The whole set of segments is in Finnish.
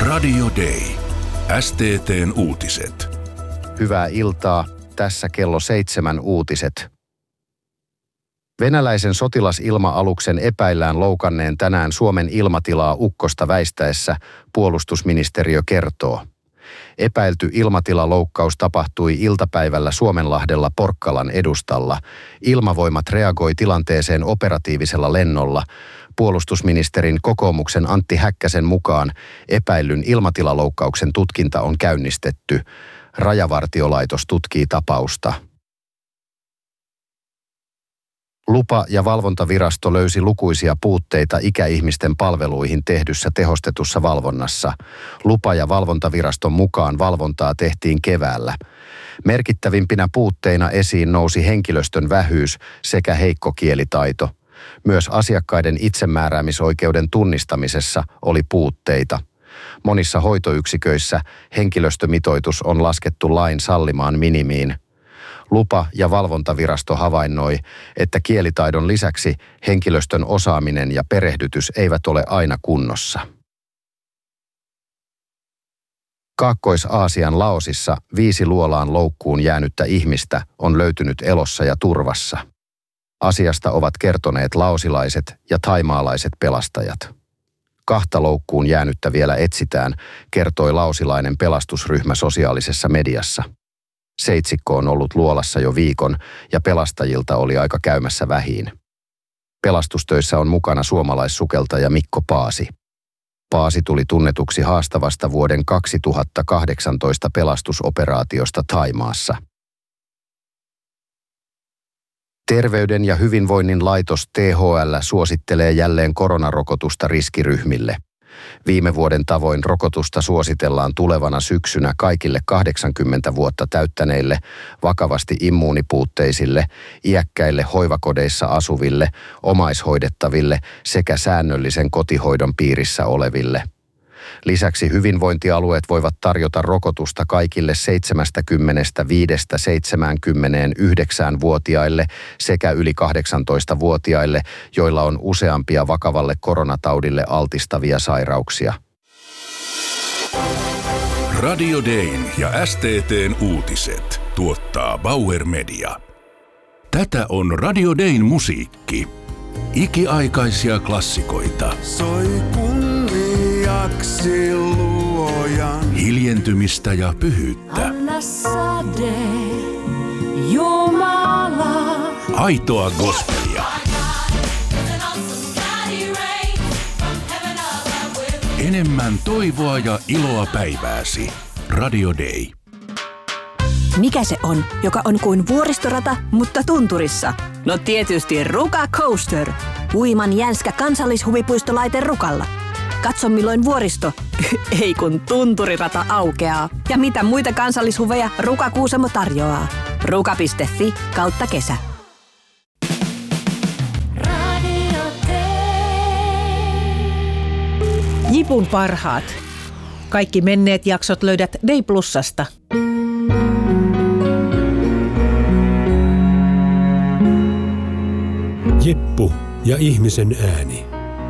Radio Day. STT:n uutiset. Hyvää iltaa. Tässä kello 7 uutiset. Venäläisen sotilasilma-aluksen epäillään loukanneen tänään Suomen ilmatilaa ukkosta väistäessä, puolustusministeriö kertoo. Epäilty ilmatilaloukkaus tapahtui iltapäivällä Suomenlahdella Porkkalan edustalla. Ilmavoimat reagoi tilanteeseen operatiivisella lennolla. Puolustusministerin kokoomuksen Antti Häkkäsen mukaan epäillyn ilmatilaloukkauksen tutkinta on käynnistetty. Rajavartiolaitos tutkii tapausta. Lupa- ja valvontavirasto löysi lukuisia puutteita ikäihmisten palveluihin tehdyssä tehostetussa valvonnassa. Lupa- ja valvontaviraston mukaan valvontaa tehtiin keväällä. Merkittävimpinä puutteina esiin nousi henkilöstön vähyys sekä heikko kielitaito. Myös asiakkaiden itsemääräämisoikeuden tunnistamisessa oli puutteita. Monissa hoitoyksiköissä henkilöstömitoitus on laskettu lain sallimaan minimiin. Lupa- ja valvontavirasto havainnoi, että kielitaidon lisäksi henkilöstön osaaminen ja perehdytys eivät ole aina kunnossa. Kaakkois-Aasian Laosissa 5 luolaan loukkuun jäänyttä ihmistä on löytynyt elossa ja turvassa. Asiasta ovat kertoneet laosilaiset ja thaimaalaiset pelastajat. 2 loukkuun jäänyttä vielä etsitään, kertoi laosilainen pelastusryhmä sosiaalisessa mediassa. Seitsikko on ollut luolassa jo viikon ja pelastajilta oli aika käymässä vähiin. Pelastustöissä on mukana suomalaissukeltaja Mikko Paasi. Paasi tuli tunnetuksi haastavasta vuoden 2018 pelastusoperaatiosta Thaimaassa. Terveyden ja hyvinvoinnin laitos THL suosittelee jälleen koronarokotusta riskiryhmille. Viime vuoden tavoin rokotusta suositellaan tulevana syksynä kaikille 80 vuotta täyttäneille, vakavasti immuunipuutteisille, iäkkäille hoivakodeissa asuville, omaishoidettaville sekä säännöllisen kotihoidon piirissä oleville. Lisäksi hyvinvointialueet voivat tarjota rokotusta kaikille 75-79-vuotiaille sekä yli 18-vuotiaille, joilla on useampia vakavalle koronataudille altistavia sairauksia. Radio Dayn ja STT:n uutiset tuottaa Bauer Media. Tätä on Radio Dayn musiikki. Ikiaikaisia klassikoita. Soi kunniaksi luojan. Hiljentymistä ja pyhyyttä. Anna sade, Jumala. Aitoa gospelia. Enemmän toivoa ja iloa päivääsi. Radio Day. Mikä se on, joka on kuin vuoristorata, mutta tunturissa? No tietysti Ruka Coaster. Huiman jänskä kansallishuvipuistolaite Rukalla. Katso milloin vuoristo, ei kun tunturirata aukeaa. Ja mitä muita kansallishuveja Ruka Kuusamo tarjoaa. Ruka.fi/kesä. Jipun parhaat. Kaikki menneet jaksot löydät Day Plusasta. Jippu ja ihmisen ääni.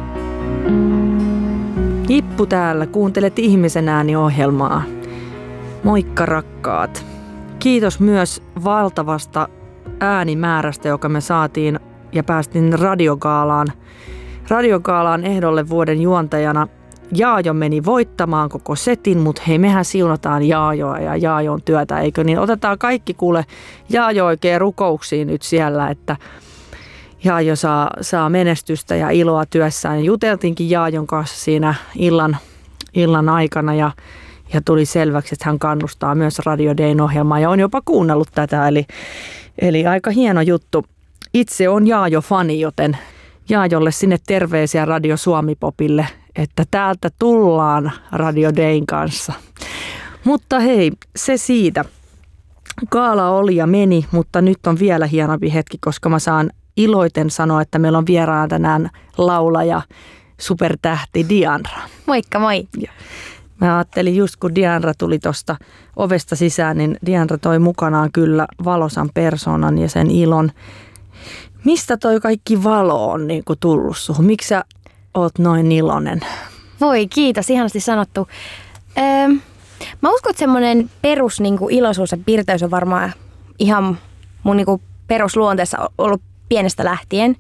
Jippu täällä, kuuntelet Ihmisen ääni-ohjelmaa. Moikka rakkaat. Kiitos myös valtavasta äänimäärästä, joka me saatiin ja päästiin Radiogaalaan ehdolle vuoden juontajana. Jaajo meni voittamaan koko setin, mutta hei, mehän siunataan Jaajoa ja Jaajon työtä, eikö niin? Otetaan kaikki kuule Jaajo oikein rukouksiin nyt siellä, että Jaajo saa menestystä ja iloa työssään. Juteltiinkin Jaajon kanssa siinä illan aikana ja tuli selväksi, että hän kannustaa myös Radio Dayn ohjelmaa ja on jopa kuunnellut tätä. Eli aika hieno juttu. Itse on Jaajo-fani, joten Jaajolle sinne terveisiä Radio Suomi-popille, että täältä tullaan Radio Dayn kanssa. Mutta hei, se siitä. Gaala oli ja meni, mutta nyt on vielä hienompi hetki, koska mä saan iloiten sanoa, että meillä on vieraana tänään laulaja, supertähti Diandra. Moikka, moi. Mä ajattelin just kun Diandra tuli tuosta ovesta sisään, niin Diandra toi mukanaan kyllä valosan persoonan ja sen ilon. Mistä toi kaikki valo on niin kuin tullut suhun? Miksi sä oot noin iloinen? Voi, kiitos. Ihanasti sanottu. Mä uskon, että semmoinen perus niin kuin iloisuus ja pirteys on varmaan ihan mun niin kuin perusluonteessa ollut pienestä lähtien.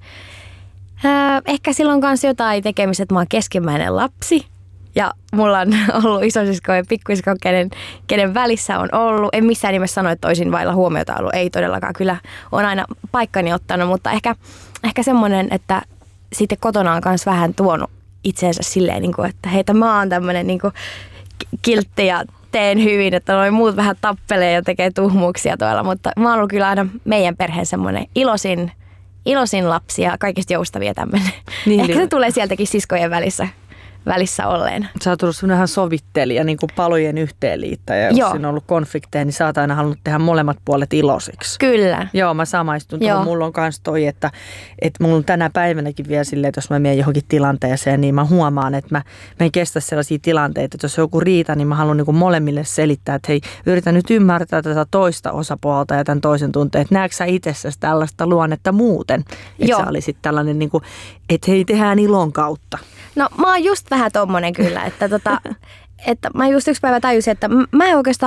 Ehkä silloin kanssa jotain tekemistä, että mä oon keskimmäinen lapsi. Ja mulla on ollut isosisko ja pikkuisko, kenen välissä on ollut. En missään nimessä sano, että olisin vailla huomiota ollut. Ei todellakaan. Kyllä on aina paikkani ottanut, mutta ehkä semmoinen, että sitten kotona on myös vähän tuonut itseensä silleen, että heitä mä oon tämmöinen kiltti ja teen hyvin, että noin muut vähän tappelee ja tekee tuhmuuksia tuolla. Mutta mä oon ollut kyllä aina meidän perheen semmoinen iloisin lapsi ja kaikista joustavia tämmöinen. Niin, ehkä se tulee sieltäkin siskojen välissä olleen. Sä oot ollut semmoinen sovittelija, niin kuin palojen yhteenliittäjä. Jos siinä on ollut konflikteja, niin sä oot aina halunnut tehdä molemmat puolet iloisiksi. Kyllä. Joo, mä samaistun. Mulla on kans toi, että mulla on tänä päivänäkin vielä silleen, että jos mä menen johonkin tilanteeseen, niin mä huomaan, että mä en kestä sellaisia tilanteita, että jos on joku riita, niin mä haluan niin kuin molemmille selittää, että hei, yritän nyt ymmärtää tätä toista osapuolta ja tämän toisen tunteen, että näetkö sä itsessäsi tällaista luonnetta muuten? Että sä olisit tällainen, niin kuin, että hei, tehdään ilon kautta. No mä oon just vähän tommonen kyllä, että mä just yksi päivä tajusin, että mä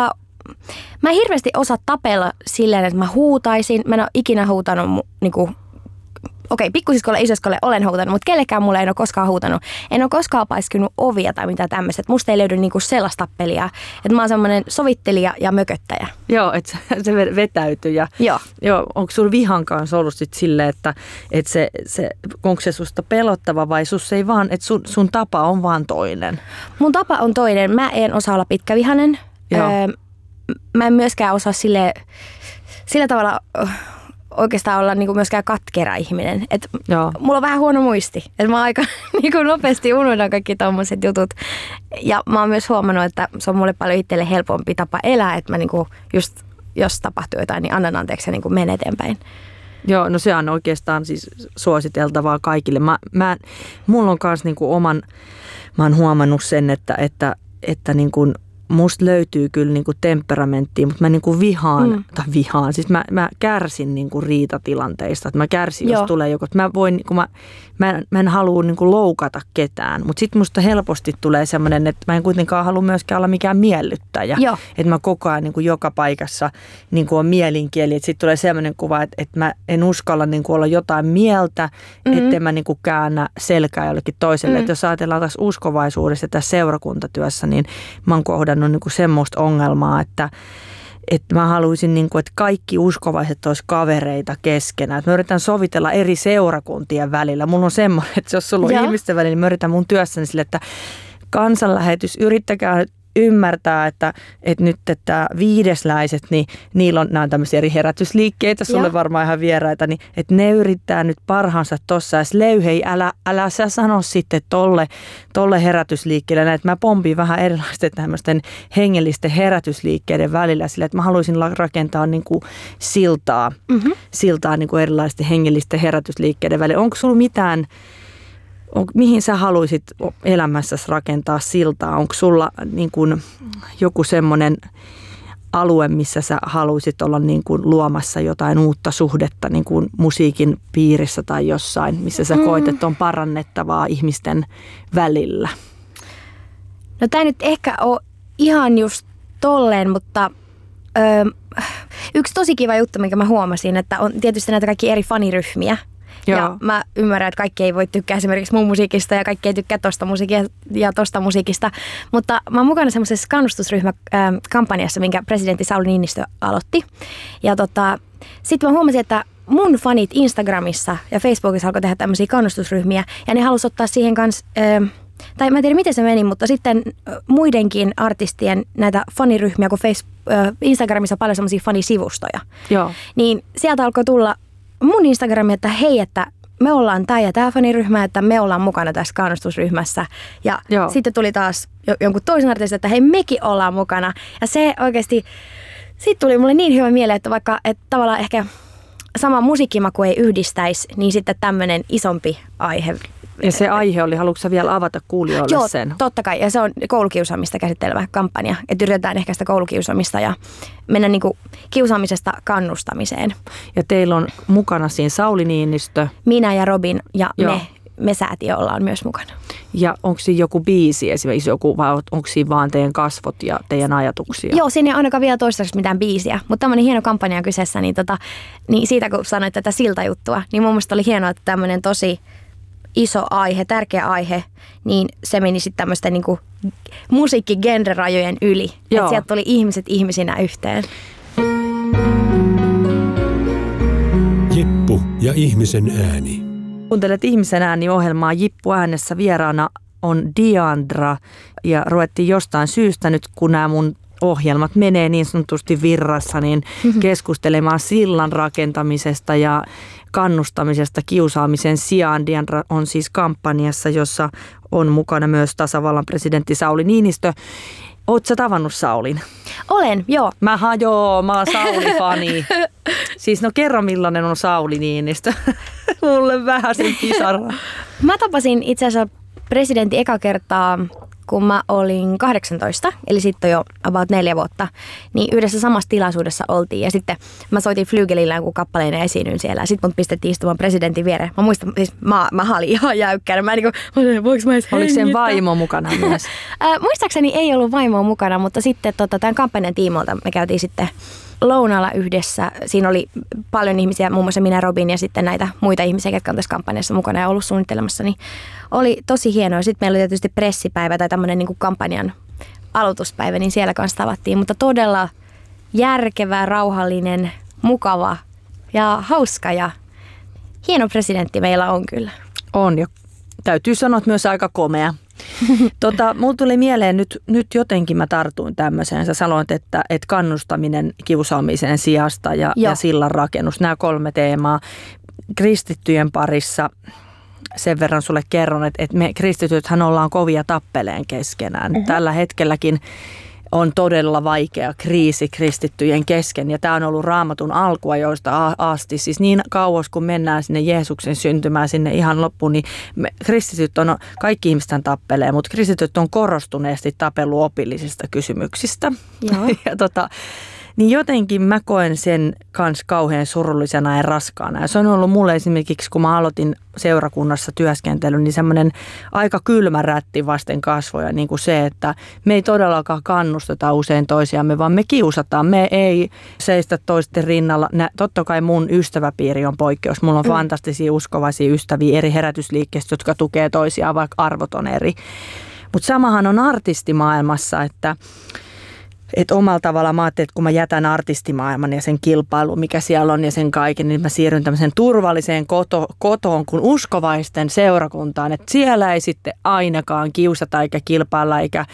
en hirveästi osaa tapella silleen, että mä huutaisin. Mä en ole ikinä huutanut pikkusiskolle, isoskolle olen huutanut, mutta kellekään mulle en ole koskaan huutanut. En ole koskaan paiskinut ovia tai mitään tämmöistä. Musta ei löydy sellaista peliä. Että mä oon semmoinen sovittelija ja mököttäjä. Joo, että se vetäytyy. Joo, onko sulla vihan kanssa ollut sit silleen, että onko se susta pelottava vai sus ei vaan, että sun tapa on vaan toinen? Mun tapa on toinen. Mä en osaa olla pitkävihainen. Mä en myöskään osaa sillä tavalla oikeastaan olla myöskään katkera ihminen. Mulla on vähän huono muisti. Et mä aika nopeasti unohdan kaikki tommoset jutut. Ja mä oon myös huomannut, että se on mulle paljon itselle helpompi tapa elää. Että mä just, jos tapahtuu jotain, niin annan anteeksi ja menen eteenpäin. Joo, no se on oikeastaan siis suositeltavaa kaikille. Mulla on myös mä oon huomannut sen, että musta löytyy kyllä temperamenttia, mutta mä vihaan. Siis mä kärsin riitatilanteista. Mä kärsin, jos tulee joku. Mä en halua loukata ketään, mutta sitten musta helposti tulee semmoinen, että mä en kuitenkaan halua myöskään olla mikään miellyttäjä. Että mä koko ajan joka paikassa on mielinkieli. Sitten tulee semmoinen kuva, että mä en uskalla olla jotain mieltä, ettei mä käännä selkää jollekin toiselle. Että jos ajatellaan taas uskovaisuudessa tässä seurakuntatyössä, niin mä oon kohdannut semmoista ongelmaa, että mä haluaisin, että kaikki uskovaiset olisi kavereita keskenään. Että mä yritän sovitella eri seurakuntien välillä. Mulla on semmoinen, että jos sulla on ihmisten välillä, niin mä yritän mun työssäni sille, että kansanlähetys, yrittäkää ymmärtää, että nyt että viidesläiset, niin niillä on, nämä on tämmöisiä eri herätysliikkeitä, sulle varmaan ihan vieraita, niin että ne yrittää nyt parhaansa tossa. Ja hei, älä sä sano sitten tolle herätysliikkeelle, että mä pompin vähän erilaisten tämmöisten hengellisten herätysliikkeiden välillä sillä, että mä haluaisin rakentaa siltaa erilaisten hengellisten herätysliikkeiden välillä. Onko sulla mitään mihin sä haluaisit elämässäsi rakentaa siltaa? Onko sulla joku semmoinen alue, missä sä haluaisit olla luomassa jotain uutta suhdetta musiikin piirissä tai jossain, missä sä koet, että on parannettavaa ihmisten välillä? No tää nyt ehkä on ihan just tolleen, mutta yksi tosi kiva juttu, minkä mä huomasin, että on tietysti näitä kaikki eri faniryhmiä. Joo. Ja mä ymmärrän, että kaikki ei voi tykkää esimerkiksi mun musiikista ja kaikki ei tykkää tosta musiikista. Mutta mä oon mukana semmoisessa kannustusryhmäkampanjassa, minkä presidentti Sauli Niinistö aloitti. Ja sitten mä huomasin, että mun fanit Instagramissa ja Facebookissa alkoi tehdä tämmöisiä kannustusryhmiä. Ja ne halusi ottaa siihen kanssa, tai mä en tiedä miten se meni, mutta sitten muidenkin artistien näitä faniryhmiä, kun Instagramissa on paljon semmoisia fanisivustoja. Joo. Niin sieltä alkoi tulla mun Instagrami, että hei, että me ollaan tää ja tää faniryhmä, että me ollaan mukana tässä kannustusryhmässä. Ja sitten tuli taas jonkun toisen artistin, että hei, mekin ollaan mukana. Ja se oikeasti, siitä tuli mulle niin hyvä mieleen, että vaikka että tavallaan ehkä sama musiikkimaku ei yhdistäisi, niin sitten tämmöinen isompi aihe. Ja se aihe oli, haluatko sä vielä avata kuulijoille sen? Joo, totta kai. Ja se on koulukiusaamista käsittelevä kampanja. Että yritetään ehkäistä koulukiusaamista ja mennä kiusaamisesta kannustamiseen. Ja teillä on mukana siinä Sauli Niinistö. Minä ja Robin ja me Me-säätiö ollaan myös mukana. Ja onko siinä joku biisi esimerkiksi vai onko siinä vaan teidän kasvot ja teidän ajatuksia? Joo, siinä ei ainakaan vielä toistaiseksi mitään biisiä, mutta tämmöinen hieno kampanja on kyseessä, niin siitä kun sanoit tätä siltajuttua, niin mun mielestä oli hienoa, että tämmöinen tosi iso aihe, tärkeä aihe, niin se meni sitten tämmöisten niin kuin musiikkigenrerajojen yli. Että sieltä tuli ihmiset ihmisinä yhteen. Jippu ja ihmisen ääni. Kuuntelet Ihmisen ääni-ohjelmaa. Jippu äänessä vieraana on Diandra ja ruvettiin jostain syystä nyt, kun nämä mun ohjelmat menee niin sanotusti virrassa, niin keskustelemaan sillan rakentamisesta ja kannustamisesta kiusaamisen sijaan. Diandra on siis kampanjassa, jossa on mukana myös tasavallan presidentti Sauli Niinistö. Ootko sä tavannut Saulin? Olen, joo. Mä oon Sauli-fani. Siis kerro millainen on Sauli Niinistö. Mulle vähän sen pisara. Mä tapasin itse asiassa presidentin eka kertaa, kun mä olin 18, eli sitten jo about 4 vuotta, niin yhdessä samassa tilaisuudessa oltiin. Ja sitten mä soitin Flygelillä jonkun kappaleen ja esiinnyin siellä. Ja sitten mut pistettiin istumaan presidentin viereen. Mä muistan, siis mä olin ihan jäykkänä. Mä voinko mä edes hengittää? Oliko sen vaimo mukana myös? Muistaakseni ei ollut vaimoa mukana, mutta sitten tämän kampanjan tiimoilta me käytiin sitten lounaalla yhdessä. Siinä oli paljon ihmisiä, muun muassa minä, Robin ja sitten näitä muita ihmisiä, jotka on tässä kampanjassa mukana ja ollut suunnittelemassa. Niin oli tosi hienoa. Sitten meillä oli tietysti pressipäivä tai tämmöinen niin kuin kampanjan aloituspäivä, niin siellä kanssa tavattiin. Mutta todella järkevä, rauhallinen, mukava ja hauska ja hieno presidentti meillä on kyllä. On ja täytyy sanoa, että myös aika komea. Mulla tuli mieleen nyt jotenkin mä tartuin tämmöiseen. Sä sanoit, että kannustaminen kiusaamisen sijasta ja sillan rakennus. Nämä 3 teemaa kristittyjen parissa. Sen verran sulle kerron, että me kristitythän ollaan kovia tappeleen keskenään. Tällä hetkelläkin on todella vaikea kriisi kristittyjen kesken. Ja tämä on ollut Raamatun alkua joista asti. Siis niin kauas kun mennään sinne Jeesuksen syntymään sinne ihan loppuun, niin kristityt on, kaikki ihmisten tappelee, mutta kristityt on korostuneesti tapellut opillisista kysymyksistä. Joo. Ja niin jotenkin mä koen sen kanssa kauhean surullisena ja raskaana. Ja se on ollut mulle esimerkiksi, kun mä aloitin seurakunnassa työskentelyn, niin semmoinen aika kylmä rätti vasten kasvoja. Niin kuin se, että me ei todellakaan kannusteta usein toisiamme, vaan me kiusataan. Me ei seistä toisten rinnalla. Totta kai mun ystäväpiiri on poikkeus. Mulla on fantastisia uskovaisia ystäviä eri herätysliikkeistä, jotka tukee toisiaan, vaikka arvot on eri. Mutta samahan on artistimaailmassa, että omalla tavalla mä ajattelin, että kun mä jätän artistimaailman ja sen kilpailun, mikä siellä on ja sen kaiken, niin mä siirryn tämmöiseen turvalliseen kotoon kuin uskovaisten seurakuntaan. Että siellä ei sitten ainakaan kiusata eikä kilpailla eikä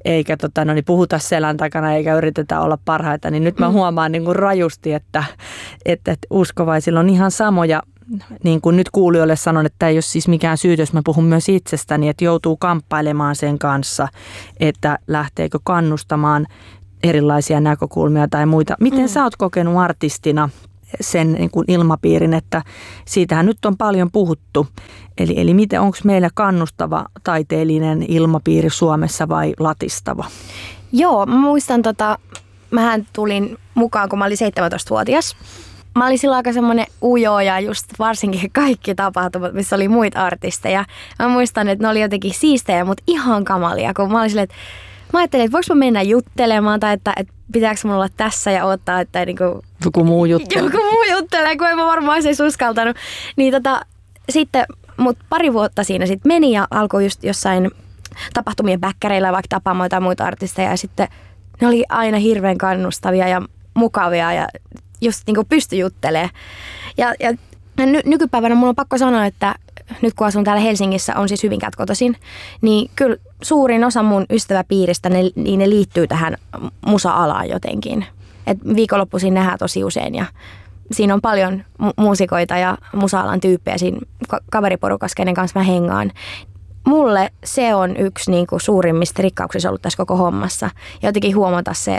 puhuta selän takana eikä yritetä olla parhaita. Niin nyt mä huomaan niin kuin rajusti, että uskovaisilla on ihan samoja. Niin kuin nyt kuulijoille sanon, että tämä ei ole siis mikään syytös, mä puhun myös itsestäni, että joutuu kamppailemaan sen kanssa, että lähteekö kannustamaan erilaisia näkökulmia tai muita. Miten sä oot kokenut artistina sen niin kuin ilmapiirin, että siitähän nyt on paljon puhuttu. Eli miten, onko meillä kannustava taiteellinen ilmapiiri Suomessa vai latistava? Joo, mä muistan, mähän tulin mukaan, kun mä olin 17-vuotias. Mä olin silloin aika semmoinen ujo ja just varsinkin kaikki tapahtumat, missä oli muita artisteja. Mä muistan, että ne oli jotenkin siistejä, mutta ihan kamalia, kun mä olin silleen, että mä ajattelin, että voiko mä mennä juttelemaan tai että pitääkö mun olla tässä ja odottaa, että niinku joku muu juttelee, kun en mä varmaan se uskaltanut. Niin sitten mut pari vuotta siinä sitten meni ja alkoi just jossain tapahtumien bäkkäreillä vaikka tapaamaan jotain muita artisteja ja sitten ne oli aina hirveän kannustavia ja mukavia ja just niinku pystyi juttelemaan. Ja nykypäivänä mun on pakko sanoa, että nyt kun asun täällä Helsingissä, on siis Hyvinkäältä kotoisin, niin kyllä suurin osa mun ystäväpiiristä, ne liittyy tähän musa-alaan jotenkin. Et viikonloppuisin nähdään tosi usein ja siinä on paljon muusikoita ja musa-alan tyyppejä siinä kaveriporukassa, kenen kanssa mä hengaan. Mulle se on yksi niin kuin suurimmista rikkauksista ollut tässä koko hommassa. Ja jotenkin huomata se,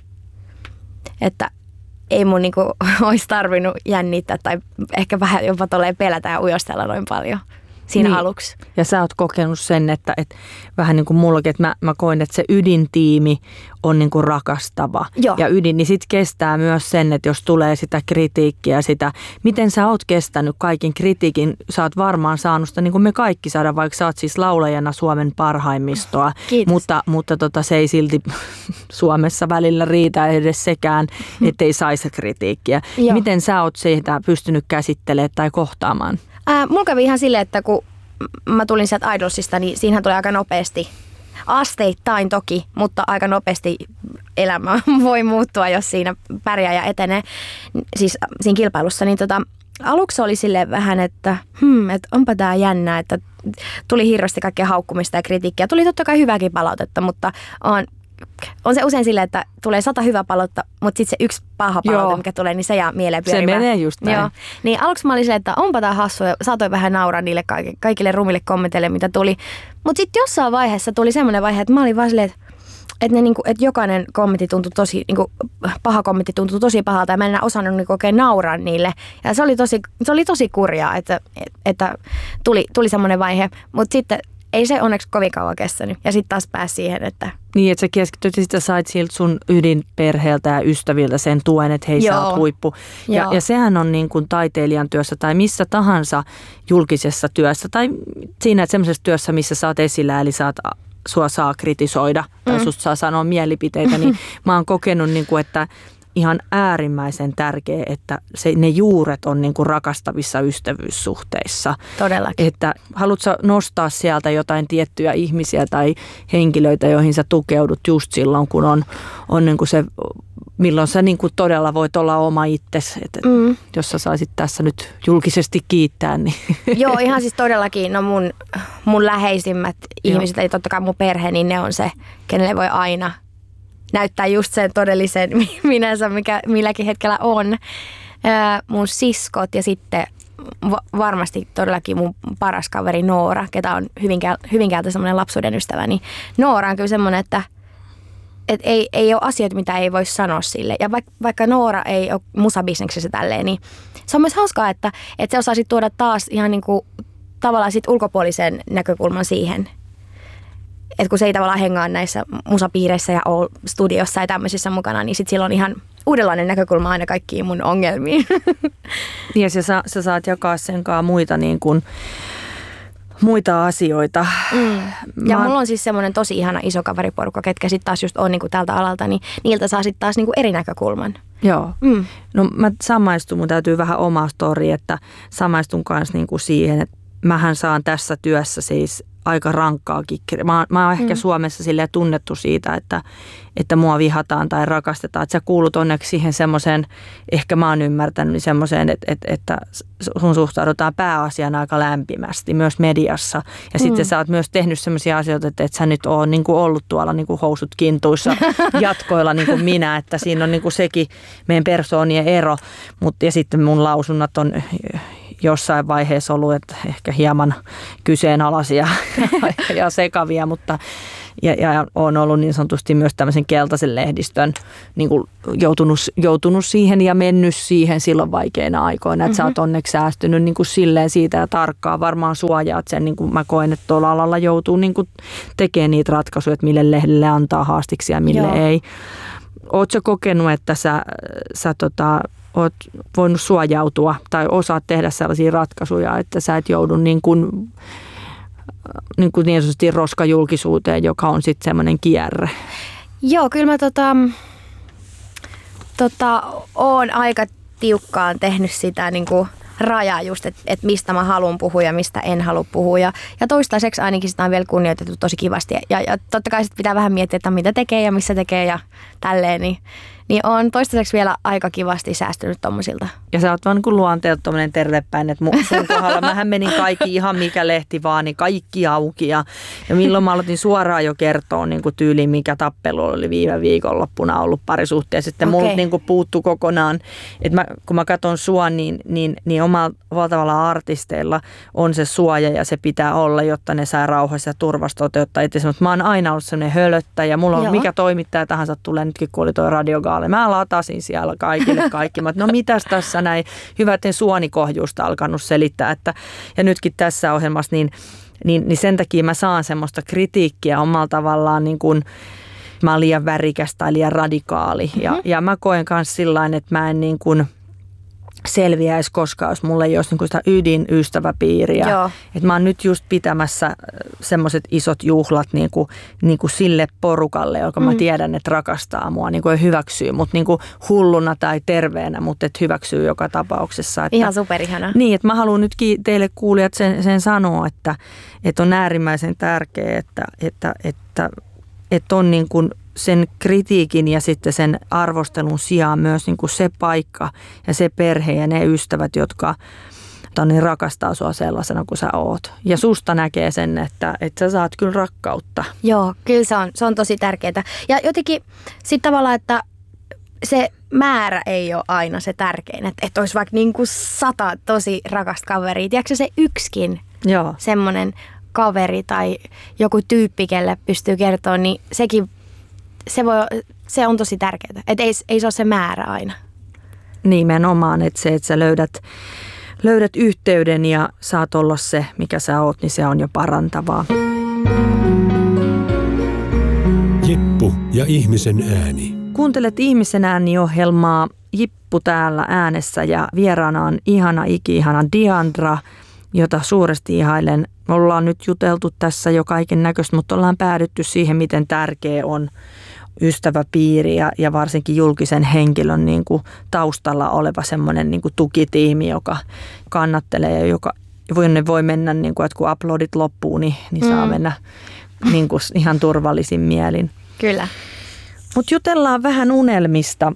että ei mun niin kuin olisi tarvinnut jännittää tai ehkä vähän jopa pelätä ja ujostella noin paljon. siinä aluksi. Ja sä oot kokenut sen, että vähän niin kuin mullakin, että mä koin, että se ydintiimi on niin kuin rakastava. Joo. Ja niin sit kestää myös sen, että jos tulee sitä kritiikkiä, miten sä oot kestänyt kaiken kritiikin, sä oot varmaan saanut sitä, niin kuin me kaikki saadaan, vaikka sä oot siis laulajana Suomen parhaimmistoa. Kiitos. Mutta se ei silti Suomessa välillä riitä edes sekään, ettei saisi kritiikkiä. Miten sä oot sitä pystynyt käsittelemään tai kohtaamaan? Mulla kävi ihan silleen, että kun mä tulin sieltä Idolsista, niin siinähän tuli aika nopeasti, asteittain toki, mutta aika nopeasti elämä voi muuttua, jos siinä pärjää ja etenee, siis siinä kilpailussa. Niin aluksi oli silleen vähän, että onpa tää jännää, että tuli hirveästi kaikkea haukkumista ja kritiikkiä. Tuli totta kai hyvääkin palautetta, mutta on se usein silleen, että tulee 100 hyvää palautetta, mutta sitten se yksi paha palaute, mikä tulee, niin se jää mieleen pyörimään. Se menee just näin. Joo. Niin aluksi mä olin silleen, että onpa tää hassu ja saatoin vähän nauraa niille kaikille rumille kommenteille, mitä tuli. Mutta sitten jossain vaiheessa tuli semmoinen vaihe, että mä olin vaan silleen, että jokainen kommentti tuntui tosi, paha kommentti tuntui tosi pahalta ja mä en enää osannut oikein nauraa niille. Ja se oli tosi kurjaa, että tuli semmoinen vaihe, mutta sitten ei se onneksi kovin kauan kestänyt. Ja sitten taas pääsi siihen, että... Niin, että sä keskityt ja sitten sait siltä sun ydinperheeltä ja ystäviltä sen tuen, että hei, sä oot huippu. Ja sehän on niin kuin taiteilijan työssä tai missä tahansa julkisessa työssä tai siinä semmoisessa työssä, missä sä oot esillä, eli sua saa kritisoida tai susta saa sanoa mielipiteitä, niin mä oon kokenut, niin kuin, että ihan äärimmäisen tärkeä, että ne juuret on niin kuin rakastavissa ystävyyssuhteissa. Todellakin. Että haluatko nostaa sieltä jotain tiettyjä ihmisiä tai henkilöitä, joihin sä tukeudut just silloin, kun on niin kuin se, milloin sä niin kuin todella voit olla oma itsesi, jos sä saisit tässä nyt julkisesti kiittää. Niin. Joo, ihan siis todellakin. No mun läheisimmät ihmiset, eli totta kai mun perhe, niin ne on se, kenelle voi aina näyttää just sen todellisen minänsä, mikä milläkin hetkellä on. Mun siskot ja sitten varmasti todellakin mun paras kaveri Noora, ketä on Hyvinkäältä semmoinen lapsuuden ystävä. Niin Noora on kyllä semmoinen, että ei ole asioita, mitä ei voi sanoa sille. Ja vaikka Noora ei ole musabisneksessä tälleen, niin se on myös hauskaa, että se osaisi tuoda taas ihan niin kuin tavallaan sit ulkopuolisen näkökulman siihen. Että kun se ei tavallaan hengaa näissä musapiireissä ja ole studiossa ja tämmöisissä mukana, niin sitten sillä on ihan uudenlainen näkökulma aina kaikkiin mun ongelmiin. Ja sä saat jakaa sen kanssa muita asioita. Ja mulla on siis semmoinen tosi ihana iso kaveriporukka, ketkä sitten taas just on niinku tältä alalta, niin niiltä saa sitten taas niinku eri näkökulman. Joo. No mä samaistun, mun täytyy vähän oma story, että samaistun kanssa niinku siihen, että mähän saan tässä työssä siis aika rankkaakin. Mä oon ehkä Suomessa silleen tunnettu siitä, että mua vihataan tai rakastetaan. Että sä kuulut onneksi siihen semmoiseen, ehkä mä oon ymmärtänyt, niin semmoiseen, että sun suhtaudutaan pääasiana aika lämpimästi myös mediassa. Ja sitten sä oot myös tehnyt semmoisia asioita, että sä nyt oot niin kuin ollut tuolla niin kuin housut kintuissa jatkoilla niin kuin minä. Että siinä on niin kuin sekin meidän persoonien ero. Ja sitten mun lausunnat on jossain vaiheessa ollut, että ehkä hieman kyseenalaisia ja sekavia, mutta ja on ollut niin sanotusti myös tämmöisen keltaisen lehdistön niin kuin joutunut siihen ja mennyt siihen silloin vaikeina aikoina. Että sä oot onneksi säästynyt niin kuin silleen siitä ja tarkkaan varmaan suojaat sen, niin kuin mä koen, että tuolla alalla joutuu niin kuin tekemään niitä ratkaisuja, että mille lehdelle antaa haastiksi ja mille ei. Ootko sä kokenut, että sä oot voinut suojautua tai osaat tehdä sellaisia ratkaisuja, että sä et joudu niin sanotusti roskajulkisuuteen, joka on sitten semmoinen kierre? Joo, kyllä mä oon aika tiukkaan tehnyt sitä niin kuin rajaa just, että mistä mä haluan puhua ja mistä en halua puhua. Ja toistaiseksi ainakin sitä on vielä kunnioitettu tosi kivasti. Ja totta kai sit pitää vähän miettiä, että mitä tekee ja missä tekee ja tälleen. Niin on toistaiseksi vielä aika kivasti säästynyt tommosilta. Ja sä oot vaan niin luonteelta tommoinen tervepäin, että sun kohdalla mähän menin kaikki ihan mikä lehti vaan, niin kaikki auki. Ja milloin mä aloitin suoraan jo kertoa niin kuin tyyliin, mikä tappelu oli viime viikonloppuna ollut parisuhteessa. Sitten multa niin kuin puuttu kokonaan, että kun mä katson sua, niin omalla tavalla artisteilla on se suoja ja se pitää olla, jotta ne saa rauhassa ja turvassa toteuttaa itse. Mutta mä oon aina ollut sellainen hölöttä ja mulla on mikä toimittaja tahansa tulee nytkin, kun oli toi radiogaala Rukalla. Mä latasin siellä kaikille kaikki. No mitäs tässä näin hyväten suonikohjusta alkanut selittää. Ja nytkin tässä ohjelmassa, niin sen takia mä saan semmoista kritiikkiä omalla tavallaan niin kuin mä oon liian värikäs tai liian radikaali. Ja mä koen myös sillain, että mä en niin kuin selviäisi koskaan, jos mulla ei olisi niin sitä ystäväpiiriä. Että mä oon nyt just pitämässä semmoiset isot juhlat niin kuin sille porukalle, joka mä tiedän, että rakastaa mua, niin kuin ei hyväksyy, mutta niin kuin hulluna tai terveenä, mutta että hyväksyy joka tapauksessa. Että, ihan superihana. Niin, että mä haluan nyt teille kuulijat sen sanoa, että on äärimmäisen tärkeää, että on niin kuin sen kritiikin ja sitten sen arvostelun sijaan myös niin kuin se paikka ja se perhe ja ne ystävät, jotka niin rakastaa sua sellaisena kuin sä oot. Ja susta näkee sen, että sä saat kyllä rakkautta. Joo, kyllä se on tosi tärkeää. Ja jotenkin sitten tavallaan, että se määrä ei ole aina se tärkein. Että olisi vaikka niin kuin 100 tosi rakasta kaveria. Tiedätkö se yksikin semmoinen kaveri tai joku tyyppi, kelle pystyy kertoa, niin se on tosi tärkeää. Että ei se ole se määrä aina. Nimenomaan, että se, että sä löydät yhteyden ja saat olla se, mikä sä oot, niin se on jo parantavaa. Jippu ja ihmisen ääni. Kuuntelet Ihmisen ääni-ohjelmaa. Jippu täällä äänessä ja vieraana on ihana Diandra, jota suuresti ihailen. Me ollaan nyt juteltu tässä jo kaiken näköistä, mutta ollaan päädytty siihen, miten tärkeä on ystäväpiiri ja varsinkin julkisen henkilön niin kuin taustalla oleva semmoinen niin kuin tukitiimi, joka kannattelee ja jonne voi mennä, niin kuin, että kun uploadit loppuu, niin saa mennä niin kuin ihan turvallisin mielin. Kyllä. Mutta jutellaan vähän unelmista.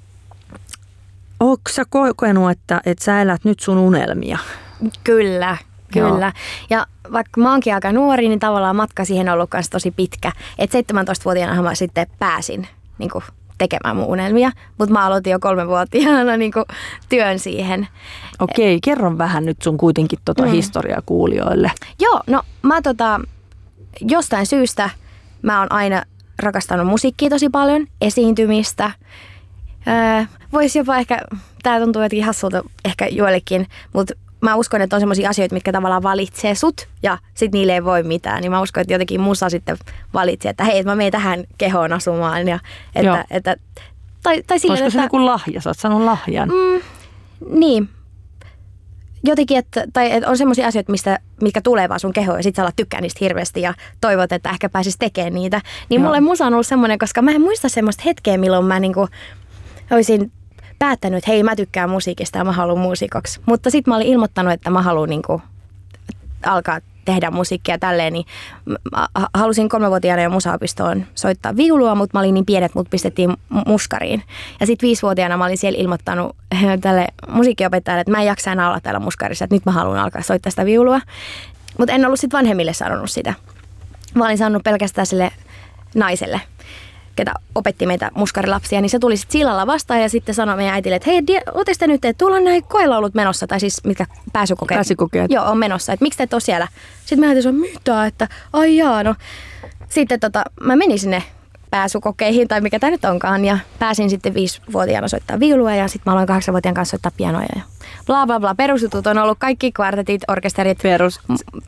Oletko sä kokenut, että sä elät nyt sun unelmia? Kyllä. Ja vaikka mä oonkin aika nuori, niin tavallaan matka siihen on ollut myös tosi pitkä. Että 17-vuotiaana mä sitten pääsin niin kuin tekemään mun unelmia, mutta mä aloitin jo 3-vuotiaana niin kuin työn siihen. Okei, kerron vähän nyt sun kuitenkin historiaa kuulijoille. Joo, no mä jostain syystä mä oon aina rakastanut musiikkia tosi paljon, esiintymistä. Voisi jopa ehkä, tää tuntuu jotenkin hassulta ehkä joillekin, mutta mä uskon, että on semmoisia asioita, mitkä tavallaan valitsee sut ja sit niille ei voi mitään. Niin mä uskon, että jotenkin musa sitten valitsee, että hei, mä menen tähän kehoon asumaan. Ja, tai sille, olisiko se joku lahja? Sä oot saanut lahjan. Niin. Jotenkin, että on semmoisia asioita, mitkä tulee vaan sun kehoon ja sit sä alat tykkää niistä hirveästi ja toivot, että ehkä pääsis tekemään niitä. Niin mulle musa on ollut semmoinen, koska mä en muista semmoista hetkeä, milloin mä niinku olisin päättänyt, että hei, mä tykkään musiikista ja mä haluan muusikoksi. Mutta sitten mä olin ilmoittanut, että mä haluan niinku alkaa tehdä musiikkia tälleen, niin halusin 3-vuotiaana jo musaopistoon soittaa viulua, mutta mä olin niin pieni, että mut pistettiin muskariin. Ja sitten 5-vuotiaana mä olin siellä ilmoittanut tälle musiikkiopettajalle, että mä en jaksa enää olla täällä muskarissa, että nyt mä haluan alkaa soittaa sitä viulua. Mutta en ollut sitten vanhemmille sanonut sitä. Mä olin sanonut pelkästään sille naiselle, ketä opetti meitä muskarilapsia, niin se tuli sitten sillalla vastaan ja sitten sanoi meidän äitille, että hei, ootteko te nyt, että tuolla on näin koelaulut menossa, tai siis mitkä pääsykokeet. Joo, on menossa, että miksi te et ole siellä? Sitten mä äiti sanoi, mitä, että ai jaa, no. Sitten mä menin sinne pääsykokeihin, tai mikä tämä nyt onkaan, ja pääsin sitten 5-vuotiaana soittaa viulua, ja sitten mä aloin 8-vuotiaan kanssa soittaa pianoja, ja bla bla bla, perusjutut on ollut kaikki kvartetit, orkesterit,